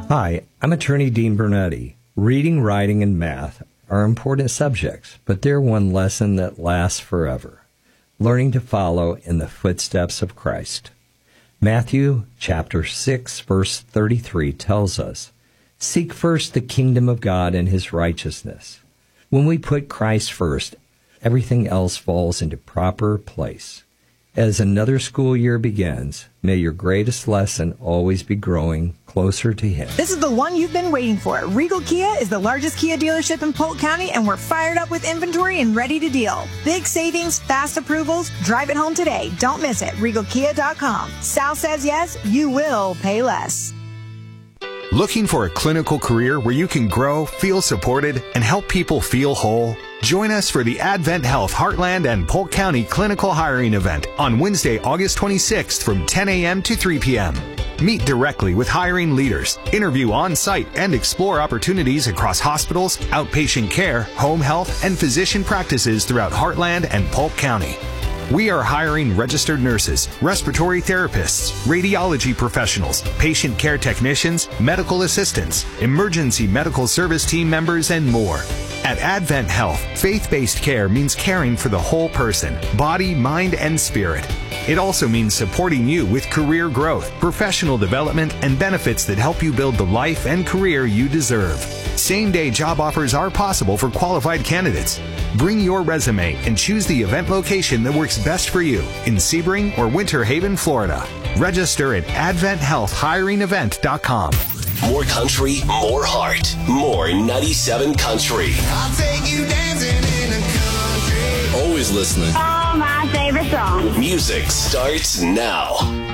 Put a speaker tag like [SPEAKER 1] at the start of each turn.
[SPEAKER 1] Hi, I'm attorney Dean Bernetti. Reading, writing, and math are important subjects, but they're one lesson that lasts forever. Learning to follow in the footsteps of Christ. Matthew chapter 6, verse 33 tells us, "Seek first the kingdom of God and his righteousness." When we put Christ first, everything else falls into proper place. As another school year begins, may your greatest lesson always be growing closer to him.
[SPEAKER 2] This is the one you've been waiting for. Regal Kia is the largest Kia dealership in Polk County, and we're fired up with inventory and ready to deal. Big savings, fast approvals. Drive it home today. Don't miss it. RegalKia.com. Sal says yes, you will pay less.
[SPEAKER 3] Looking for a clinical career where you can grow, feel supported, and help people feel whole? Join us for the Advent Health Heartland and Polk County Clinical Hiring Event on Wednesday, August 26th from 10 a.m. to 3 p.m. Meet directly with hiring leaders, interview on-site, and explore opportunities across hospitals, outpatient care, home health, and physician practices throughout Heartland and Polk County. We are hiring registered nurses, respiratory therapists, radiology professionals, patient care technicians, medical assistants, emergency medical service team members, and more. At Advent Health, faith-based care means caring for the whole person, body, mind, and spirit. It also means supporting you with career growth, professional development, and benefits that help you build the life and career you deserve. Same-day job offers are possible for qualified candidates. Bring your resume and choose the event location that works best for you in Sebring or Winter Haven, Florida. Register at AdventHealthHiringEvent.com.
[SPEAKER 4] More country, more heart, more 97 Country.
[SPEAKER 5] I'll take you dancing in the country.
[SPEAKER 4] Always listening.
[SPEAKER 6] Oh, my favorite song.
[SPEAKER 4] Music starts now.